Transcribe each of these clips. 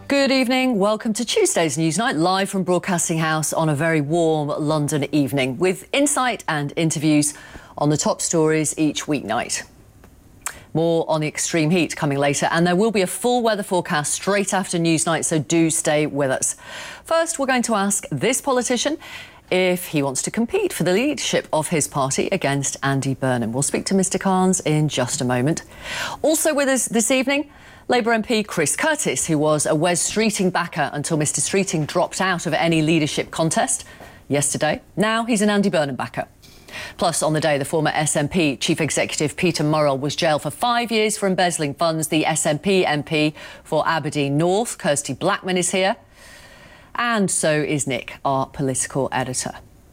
Good evening. Welcome to Tuesday's Newsnight, live from Broadcasting House on a very warm London evening, with insight and interviews on the top stories each weeknight. More on the extreme heat coming later, and there will be a full weather forecast straight after Newsnight, so do stay with us. First, we're going to ask this politician if he wants to compete for the leadership of his party against Andy Burnham. We'll speak to Mr Carnes in just a moment. Also with us this evening, Labour MP Chris Curtis, who was a Wes Streeting backer until Mr Streeting dropped out of any leadership contest yesterday. Now he's an Andy Burnham backer. Plus, on the day, the former SNP Chief Executive Peter Murrell was jailed for 5 years for embezzling funds. The SNP MP for Aberdeen North, Kirsty Blackman, is here. And so is Nick, our political editor.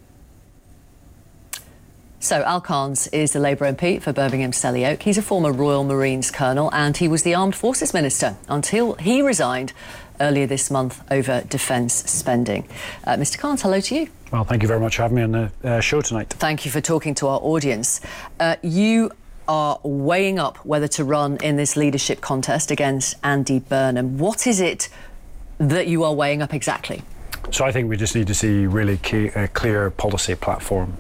So Al Carnes is the Labour MP for Birmingham Selly Oak. He's a former Royal Marines colonel and he was the Armed Forces Minister until he resigned earlier this month over defence spending. Mr Carnes, hello to you. Well, thank you very much for having me on the show tonight. Thank you for talking to our audience. You are weighing up whether to run in this leadership contest against Andy Burnham. What is it that you are weighing up exactly? So I think we just need to see really a clear policy platform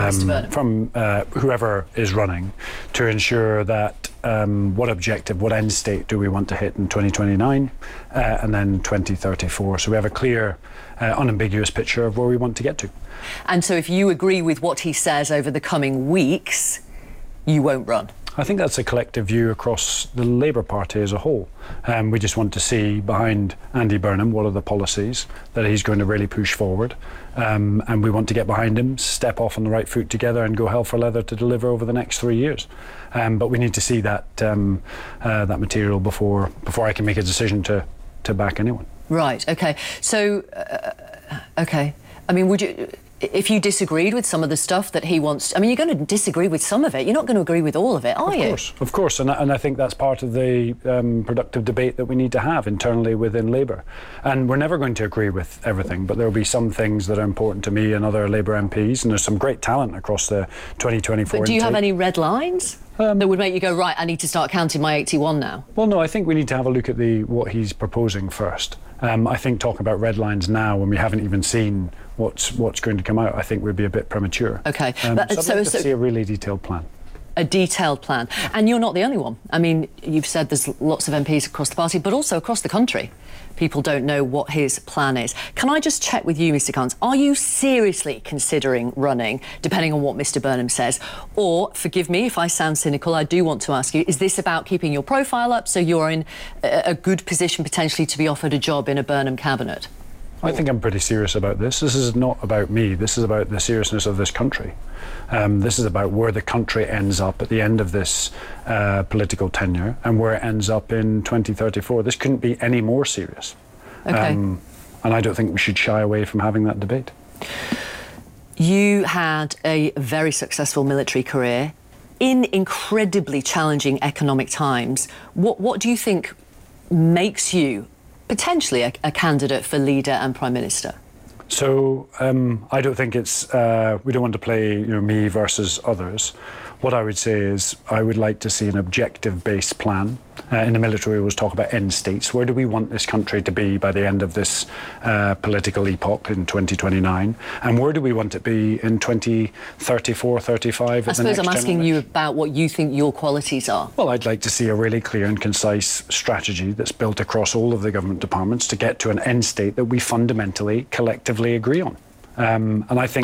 from whoever is running to ensure that what objective, what end state do we want to hit in 2029 and then 2034. So we have a clear, unambiguous picture of where we want to get to. And so if you agree with what he says over the coming weeks, you won't run? I think that's a collective view across the Labour Party as a whole. We just want to see behind Andy Burnham what are the policies that he's going to really push forward, and we want to get behind him, step off on the right foot together and go hell for leather to deliver over the next 3 years. But we need to see that that material before I can make a decision to back anyone. Right, OK. So, OK. I mean, would you... If you disagreed with some of the stuff that he wants... I mean, you're going to disagree with some of it. You're not going to agree with all of it, are you? Of course. And I think that's part of the productive debate that we need to have internally within Labour. And we're never going to agree with everything, but there will be some things that are important to me and other Labour MPs, and there's some great talent across the 2024 But do you intake. Have any red lines that would make you go, right, I need to start counting my 81 now? Well, no, I think we need to have a look at what he's proposing first. I think talking about red lines now when we haven't even seen what's going to come out, I think would be a bit premature. OK. So I'd like to see a really detailed plan. A detailed plan. And you're not the only one. I mean, you've said there's lots of MPs across the party, but also across the country. People don't know what his plan is. Can I just check with you, Mr Carnes, are you seriously considering running, depending on what Mr Burnham says? Or, forgive me if I sound cynical, I do want to ask you, is this about keeping your profile up so you're in a good position potentially to be offered a job in a Burnham cabinet? I think I'm pretty serious about this. This is not about me. This is about the seriousness of this country. This is about where the country ends up at the end of this political tenure and where it ends up in 2034. This couldn't be any more serious. OK. And I don't think we should shy away from having that debate. You had a very successful military career in incredibly challenging economic times. What do you think makes you potentially a candidate for leader and Prime Minister? So I don't think it's, we don't want to play me versus others. What I would say is I would like to see an objective-based plan. In the military, we always talk about end states. Where do we want this country to be by the end of this political epoch in 2029? And where do we want it to be in 2034, 35? I suppose I'm asking you about what you think your qualities are. Well, I'd like to see a really clear and concise strategy that's built across all of the government departments to get to an end state that we fundamentally, collectively agree on. And I think